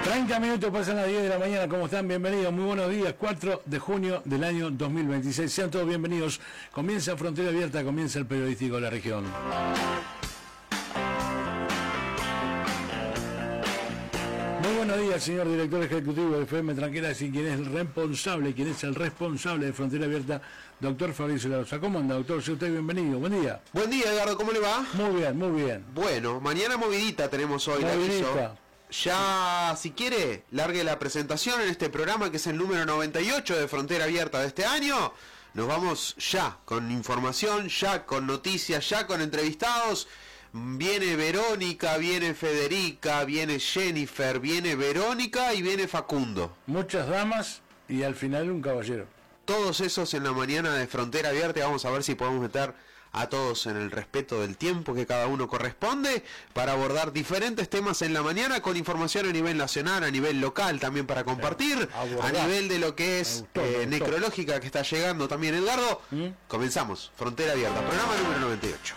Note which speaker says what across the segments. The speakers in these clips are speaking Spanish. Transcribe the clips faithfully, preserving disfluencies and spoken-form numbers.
Speaker 1: treinta minutos pasan las diez de la mañana, ¿cómo están? Bienvenidos, muy buenos días, cuatro de junio del año dos mil veintiséis. Sean todos bienvenidos. Comienza Frontera Abierta, comienza el periodístico de la región. Muy buenos días, señor director ejecutivo de F M Tranqueras y quien es el responsable, quien es el responsable de Frontera Abierta, doctor Fabricio La Rosa. ¿Cómo anda, doctor? Sea usted bienvenido. Buen día.
Speaker 2: Buen día, Edgardo, ¿cómo le va?
Speaker 1: Muy bien, muy bien.
Speaker 2: Bueno, mañana movidita tenemos hoy,
Speaker 1: Movidita.
Speaker 2: le aviso. Ya, si quiere, largue la presentación en este programa que es el número noventa y ocho de Frontera Abierta de este año. Nos vamos ya con información, ya con noticias, ya con entrevistados. Viene Verónica, viene Federica, viene Jennifer, viene Verónica y viene Facundo.
Speaker 1: Muchas damas y al final un caballero.
Speaker 2: Todos esos en la mañana de Frontera Abierta. Vamos a ver si podemos meter a todos en el respeto del tiempo que cada uno corresponde para abordar diferentes temas en la mañana con información a nivel nacional, a nivel local también para compartir, abordar. A nivel de lo que es gustó, eh, necrológica que está llegando también, Edgardo. ¿Mm? Comenzamos, Frontera Abierta, programa número noventa y ocho.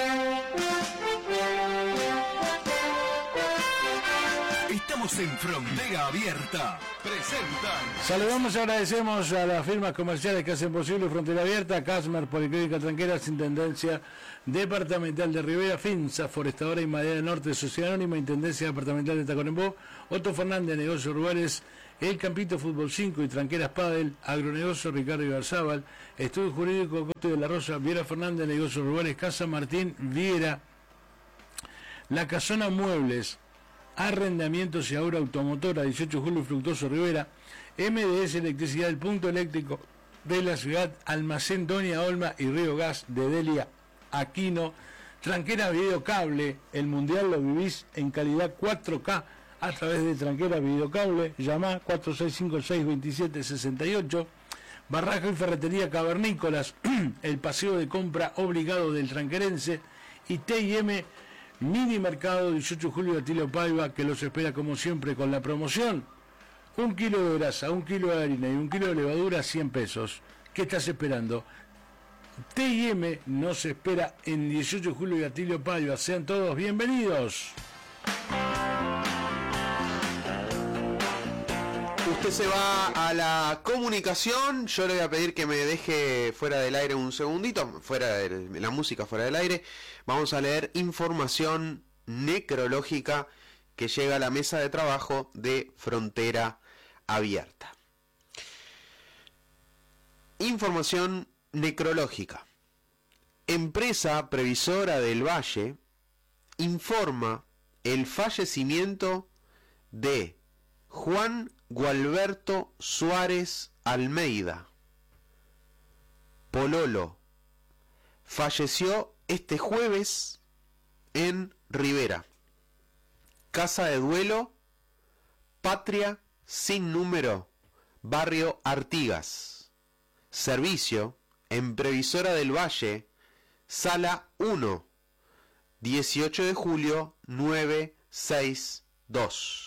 Speaker 3: Estamos en Frontera Abierta. Presentan.
Speaker 1: Saludamos y agradecemos a las firmas comerciales que hacen posible Frontera Abierta: Casmer, Policlínica Tranqueras, Intendencia Departamental de Rivera, Finsa, Forestadora y Madera del Norte, Sociedad Anónima, Intendencia Departamental de Tacuarembó, Otto Fernández, Negocios Rurales, El Campito Fútbol cinco y Tranqueras Padel, Agronegocio Ricardo Ibarzábal, Estudio Jurídico Coste de la Rosa, Viera Fernández, Negocios Rurales, Casa Martín Viera, La Casona Muebles, Arrendamientos y Ahora Automotora, dieciocho de julio y Fructuoso Rivera, M D S Electricidad, el punto eléctrico de la ciudad, Almacén Doña Olma y Río Gas de Delia Aquino, Tranquera Videocable, el mundial lo vivís en calidad cuatro K a través de Tranquera Videocable, llamá cuatro seis cinco seis dos siete seis ocho, Barraca y Ferretería Cavernícolas, el paseo de compra obligado del tranquerense, y T y M Mini Mercado, dieciocho de julio de Atilio Paiva, que los espera como siempre con la promoción: un kilo de grasa, un kilo de harina y un kilo de levadura, cien pesos. ¿Qué estás esperando? T y M nos espera en dieciocho de julio de Atilio Paiva. Sean todos bienvenidos.
Speaker 2: Usted se va a la comunicación. Yo le voy a pedir que me deje fuera del aire un segundito, fuera de la música, fuera del aire. Vamos a leer información necrológica que llega a la mesa de trabajo de Frontera Abierta. Información necrológica. Empresa Previsora del Valle informa el fallecimiento de Juan Gualberto Suárez Almeida, Pololo. Falleció este jueves en Rivera. Casa de duelo, Patria sin número, barrio Artigas. Servicio en Previsora del Valle, sala uno, dieciocho de julio, nueve sesenta y dos.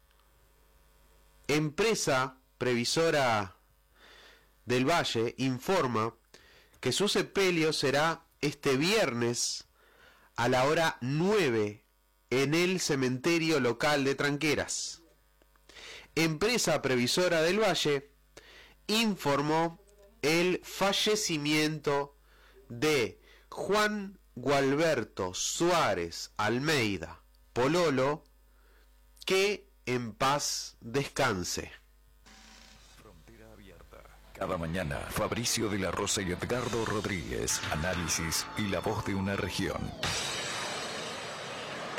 Speaker 2: Empresa Previsora del Valle informa que su sepelio será este viernes a la hora nueve en el cementerio local de Tranqueras. Empresa Previsora del Valle informó el fallecimiento de Juan Gualberto Suárez Almeida, Pololo, que en paz descanse.
Speaker 3: Frontera Abierta. Cada mañana, Fabricio de la Rosa y Edgardo Rodríguez, análisis y la voz de una región.